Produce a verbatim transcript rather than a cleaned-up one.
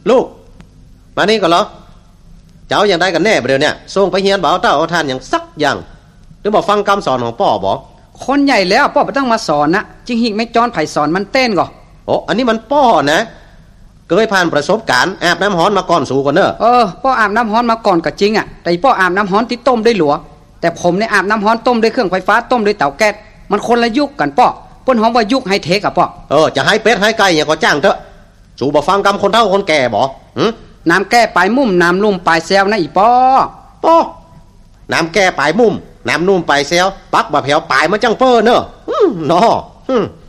ลูกมานี่ก่อนเหรอเจ้าอย่างได้กันแน่ประเดี๋ยวเนี่ยส่งไปเฮียนบ่าวเต้าเอาทานอย่างสักอย่างหรือบอกฟังคำสอนของพ่อบ่คนใหญ่แล้วพ่อไม่ต้องมาสอนนะจิงหิกไม่จอนไผ่สอนมันเต้นก่อโอ้อันนี้มันพ่อนะเคยผ่านประสบการณ์อาบน้ำร้อนมาก่อนสู่ก่อนเนอะเออพ่ออาบน้ำร้อนมาก่อนก็จริงอ่ะแต่พ่ออาบน้ำร้อนที่ต้มด้วยหลัวแต่ผมเนี่ยอาบน้ำร้อนต้มด้วยเครื่องไฟฟ้าต้มด้วยเตาแก๊สมันคนละยุคกันพ่อเปิ้นฮ้องว่ายุคไฮเทคอะพ่อเออจะให้เป็ดให้ไก่อย่างก็จ้างเถอะสู่บ่ฟังคำคนเฒ่าคนแก่บ่หึน้ำแก้ปลายมุ่มน้ำลุ่มปลายแซวนะอีป้อป้อน้ำแก้ปลายมุ่มน้ำนุ่มปลายแซวปักบะแผวปลายมันจังเป้อเนอะอืมเนาะ